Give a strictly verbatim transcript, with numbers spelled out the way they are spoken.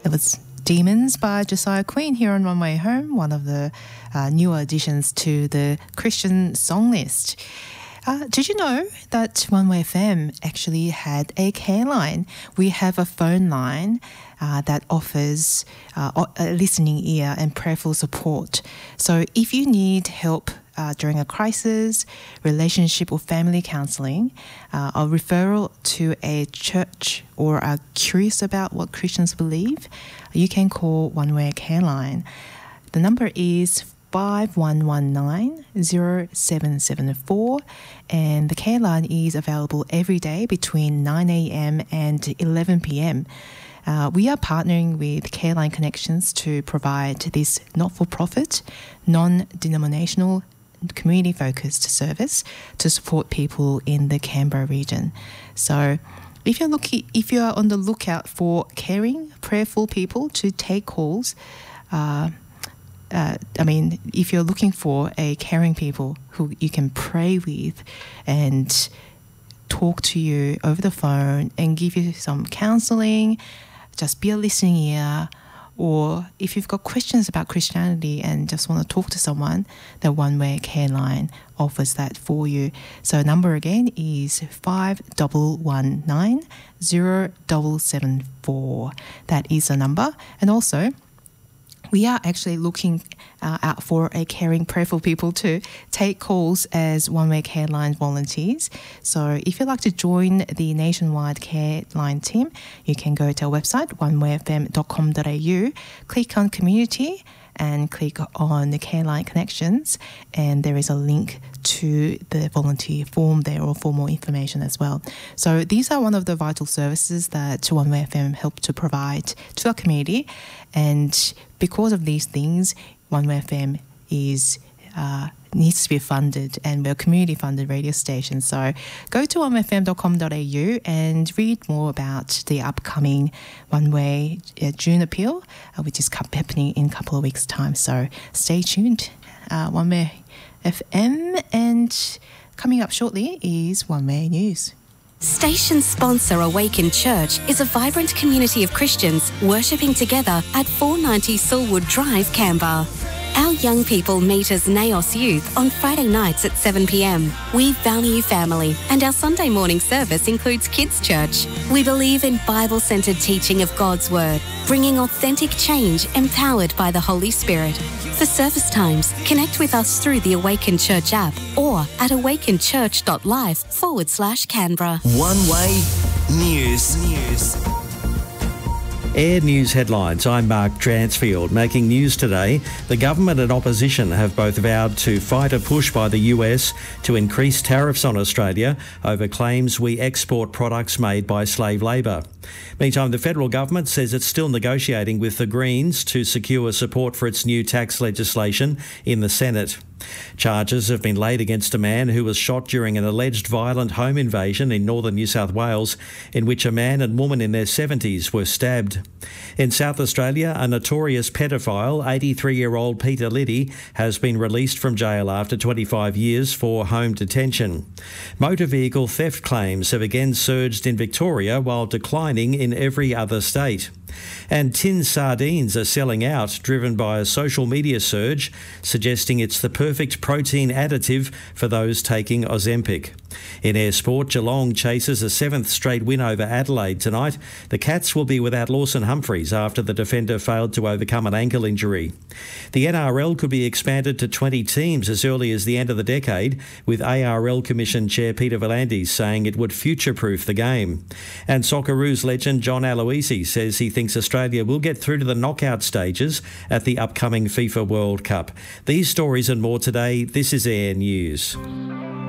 It was Demons by Josiah Quinn here on One Way Home, one of the uh, newer additions to the Christian song list. Uh, did you know that One Way F M actually had a care line? We have a phone line uh, that offers uh, a listening ear and prayerful support. So if you need help Uh, during a crisis, relationship or family counselling, uh, a referral to a church, or are curious about what Christians believe, you can call One Way Care Line. The number is five one one nine, zero seven seven four, and the care line is available every day between nine a.m. and eleven p.m. Uh, we are partnering with Careline Connections to provide this not-for-profit, non-denominational, community-focused service to support people in the Canberra region. So if you're looking, if you are on the lookout for caring, prayerful people to take calls, uh, uh, I mean, if you're looking for a caring people who you can pray with and talk to you over the phone and give you some counselling, just be a listening ear, or if you've got questions about Christianity and just want to talk to someone, the One Way Care Line offers that for you. So number again is five one one nine, zero seven seven four. That is the number. And also, we are actually looking uh, out for a caring, prayerful people to take calls as One Way Care Line volunteers. So if you'd like to join the nationwide Care Line team, you can go to our website, one way f m dot com dot a u, click on Community and click on the Care Line Connections, and there is a link to the volunteer form there, or for more information as well. So these are one of the vital services that One Way F M help to provide to our community, and because of these things, One Way F M is uh, needs to be funded, and we're a community-funded radio station. So go to one way f m dot com dot a u and read more about the upcoming One Way uh, June appeal, uh, which is happening in a couple of weeks' time. So stay tuned, uh, One Way F M, and coming up shortly is One Way News. Station sponsor Awaken Church is a vibrant community of Christians worshipping together at four ninety Silwood Drive, Canberra. Our young people meet as Naos Youth on Friday nights at seven p.m. We value family, and our Sunday morning service includes Kids Church. We believe in Bible-centred teaching of God's Word, bringing authentic change empowered by the Holy Spirit. For service times, connect with us through the Awaken Church app or at awakenchurch.life forward slash Canberra. One Way News. News. Air News headlines. I'm Mark Dransfield. Making news today, the government and opposition have both vowed to fight a push by the U S to increase tariffs on Australia over claims we export products made by slave labour. Meantime, the federal government says it's still negotiating with the Greens to secure support for its new tax legislation in the Senate. Charges have been laid against a man who was shot during an alleged violent home invasion in northern New South Wales, in which a man and woman in their seventies were stabbed. In South Australia, a notorious pedophile, eighty-three-year-old Peter Liddy, has been released from jail after twenty-five years for home detention. Motor vehicle theft claims have again surged in Victoria while declining in every other state. And tin sardines are selling out, driven by a social media surge suggesting it's the perfect protein additive for those taking Ozempic. In air sport, Geelong chases a seventh straight win over Adelaide tonight. The Cats will be without Lawson Humphries after the defender failed to overcome an ankle injury. The N R L could be expanded to twenty teams as early as the end of the decade, with A R L Commission Chair Peter V'landys saying it would future-proof the game. And Socceroos legend John Aloisi says he thinks Australia will get through to the knockout stages at the upcoming FIFA World Cup. These stories and more today. This is Air News.